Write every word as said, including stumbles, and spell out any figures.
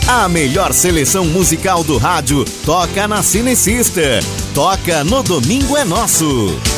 A melhor seleção musical do rádio toca na Cinecista. Toca no Domingo é Nosso.